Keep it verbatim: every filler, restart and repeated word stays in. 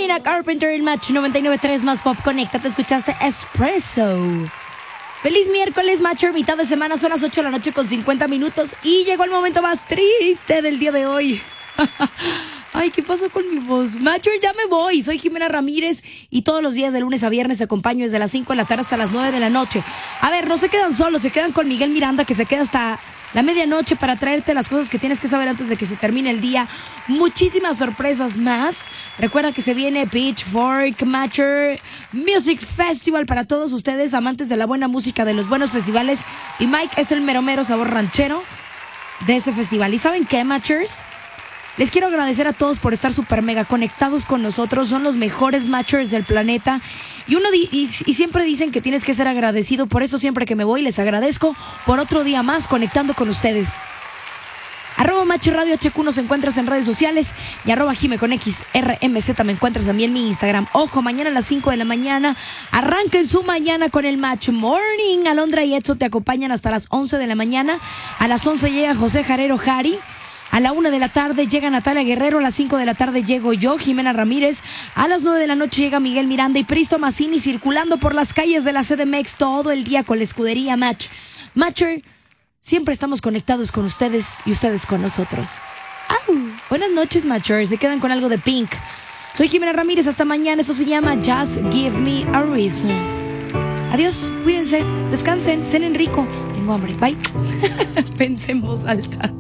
Sabrina Carpenter, el Match noventa y nueve punto tres más pop. Conecta, te escuchaste Espresso. Feliz miércoles, Matcher, mitad de semana, son las ocho de la noche con cincuenta minutos y llegó el momento más triste del día de hoy. Ay, ¿qué pasó con mi voz? Matcher, ya me voy. Soy Jimena Ramírez y todos los días de lunes a viernes te acompaño desde las cinco de la tarde hasta las nueve de la noche. A ver, no se quedan solos, se quedan con Miguel Miranda, que se queda hasta la medianoche para traerte las cosas que tienes que saber antes de que se termine el día. Muchísimas sorpresas más. Recuerda que se viene Pitchfork Matcher Music Festival para todos ustedes, amantes de la buena música, de los buenos festivales. Y Mike es el mero mero sabor ranchero de ese festival. ¿Y saben qué, Matchers? Les quiero agradecer a todos por estar súper mega conectados con nosotros. Son los mejores matchers del planeta. Y uno di- y, y siempre dicen que tienes que ser agradecido. Por eso siempre que me voy les agradezco por otro día más conectando con ustedes. Arroba Matcher Radio H Q nos encuentras en redes sociales. Y arroba Jime con X R M Z me encuentras también en mi Instagram. Ojo, mañana a las cinco de la mañana arranquen su mañana con el Match Morning. Alondra y Edson te acompañan hasta las once de la mañana. A las once llega José Jarero Jari. A la una de la tarde llega Natalia Guerrero, a las cinco de la tarde llego yo, Jimena Ramírez, a las nueve de la noche llega Miguel Miranda y Pristo Massini circulando por las calles de la C D M X todo el día con la escudería Match. Matcher, siempre estamos conectados con ustedes y ustedes con nosotros. ¡Au! Buenas noches, Matchers, se quedan con algo de Pink. Soy Jimena Ramírez, hasta mañana, esto se llama Just Give Me a Reason. Adiós, cuídense, descansen, cenen rico. Tengo hambre, bye. Pensé en voz alta.